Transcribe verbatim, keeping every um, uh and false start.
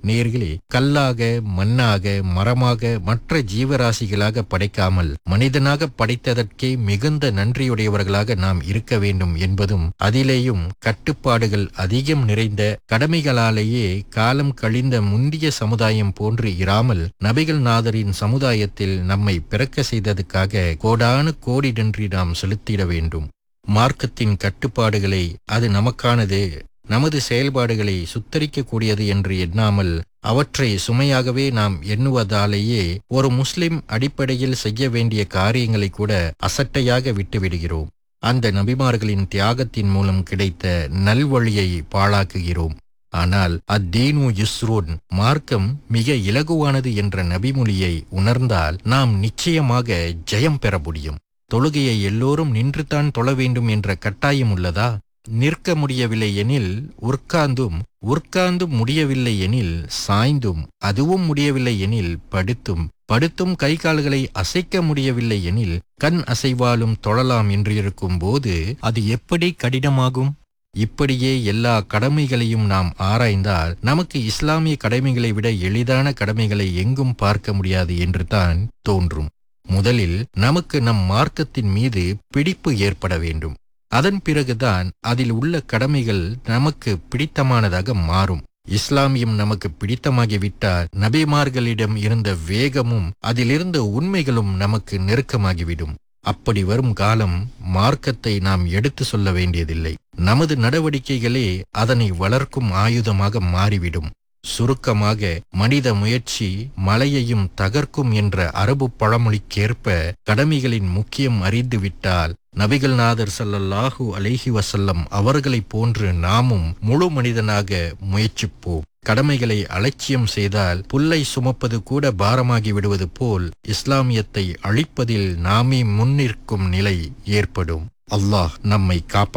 நேர்களே, கல்லாக, மண்ணாக, மரமாக, மற்ற ஜீவராசிகளாக படைக்காமல் மனிதனாக படைத்ததற்கே மிகுந்த நன்றியுடையவர்களாக நாம் இருக்க வேண்டும் என்பதும், அதிலேயும் கட்டுப்பாடுகள் அதிகம் நிறைந்த கடமைகளாலேயே காலம் கழிந்த முந்திய சமுதாயம் போன்று இராமல் நபிகள் நாதரின் சமுதாயத்தில் நம்மை பிறக்க செய்ததுக்காக கோடானு கோடி நன்றி நாம் செலுத்திட வேண்டும். மார்க்கத்தின் கட்டுப்பாடுகளை அது நமக்கானது, நமது செயல்பாடுகளை சுத்தரிக்கக்கூடியது என்று எண்ணாமல் அவற்றை சுமையாகவே நாம் எண்ணுவதாலேயே ஒரு முஸ்லிம் அடிப்படையில் செய்ய வேண்டிய காரியங்களை கூட அசட்டையாக விட்டுவிடுகிறோம். அந்த நபிமார்களின் தியாகத்தின் மூலம் கிடைத்த நல்வழியை பாழாக்குகிறோம். ஆனால் அத்தீனு யுஸ்ரூன், மார்க்கம் மிக இலகுவானது என்ற நபிமொழியை உணர்ந்தால் நாம் நிச்சயமாக ஜெயம் பெற முடியும். தொழுகையை எல்லோரும் நின்றுதான் தொழ வேண்டும் என்ற கட்டாயம் உள்ளதா? நிற்க முடியவில்லை எனில் உட்கார்ந்தும், உட்கார்ந்தும் முடியவில்லை எனில் சாய்ந்தும், அதுவும் முடியவில்லை எனில் படுத்தும், படுத்தும் கை கால்களை அசைக்க முடியவில்லை எனில் கண் அசைவாலும் தொழலாம் என்றிருக்கும் போது அது எப்படி கடினமாகும்? இப்படியே எல்லா கடமைகளையும் நாம் ஆராய்ந்தால் நமக்கு இஸ்லாமிய கடமைகளை விட எளிதான கடமைகளை எங்கும் பார்க்க முடியாது என்று தான் தோன்றும். முதலில் நமக்கு நம் மார்க்கத்தின் மீது பிடிப்பு ஏற்பட வேண்டும். அதன் பிறகுதான் அதில் உள்ள கடமைகள் நமக்கு பிடித்தமானதாக மாறும். இஸ்லாமியம் நமக்கு பிடித்தமாகிவிட்டால் நபிமார்களிடம் இருந்த வேகமும் அதிலிருந்த உண்மைகளும் நமக்கு நெருக்கமாகிவிடும். அப்படி வரும் காலம் மார்க்கத்தை நாம் எடுத்து சொல்ல வேண்டியதில்லை. நமது நடவடிக்கைகளே அதனை வளர்க்கும் ஆயுதமாக மாறிவிடும். சுருக்கமாக, மனித முயற்சி மலையையும் தகர்க்கும் என்ற அரபு பழமொழிக்கேற்ப கடமைகளின் முக்கியம் அறிந்துவிட்டால் நபிகள் நாதர் ஸல்லல்லாஹு அலைஹி வஸல்லம் அவர்களைப் போன்று நாமும் முழு மனிதனாக முயற்சிப்போம். கடமைகளை அலட்சியம் செய்தால் புல்லை சுமப்பது கூட பாரமாகி விடுவது போல் இஸ்லாமியத்தை அழிப்பதில் நாமே முன்னிற்கும் நிலை ஏற்படும். அல்லாஹ் நம்மை காப்பாற்ற